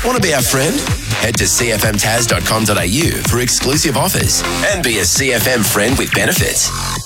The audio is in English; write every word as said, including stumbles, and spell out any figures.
Want to be our friend? Head to c f m taz dot com dot a u for exclusive offers and be a C F M friend with benefits.